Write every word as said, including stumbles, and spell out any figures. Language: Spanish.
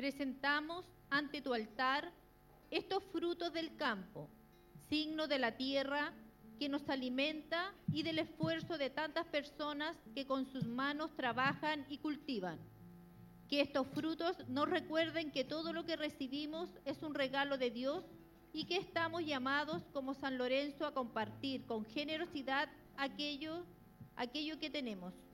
presentamos ante tu altar estos frutos del campo, signo de la tierra que nos alimenta y del esfuerzo de tantas personas que con sus manos trabajan y cultivan. Que estos frutos nos recuerden que todo lo que recibimos es un regalo de Dios y que estamos llamados como San Lorenzo a compartir con generosidad aquello, aquello que tenemos.